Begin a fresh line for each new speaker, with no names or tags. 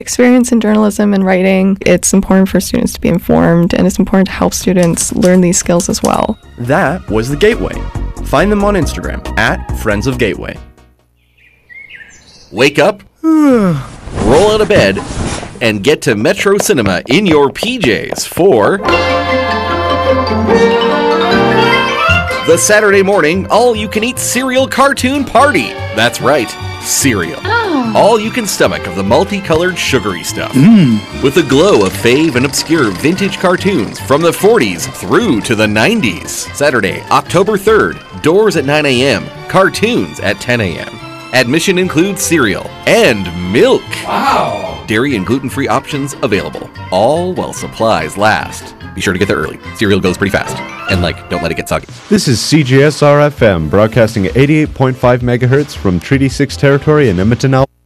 experience in journalism and writing. It's important for students to be informed, and it's important to help students learn these skills as well.
That was The Gateway. Find them on Instagram at Friends of Gateway.
Wake up, roll out of bed, and get to Metro Cinema in your PJs for the Saturday morning all-you-can-eat cereal cartoon party. That's right, cereal. All you can stomach of the multicolored sugary stuff. With the glow of fave and obscure vintage cartoons from the 40s through to the 90s. Saturday, October 3rd, doors at 9 a.m., cartoons at 10 a.m. Admission includes cereal and milk. Wow! Dairy and gluten-free options available, all while supplies last. Be sure to get there early. Cereal goes pretty fast. And don't let it get soggy.
This is CJSR FM, broadcasting at 88.5 megahertz from Treaty 6 territory in Edmonton, Alberta.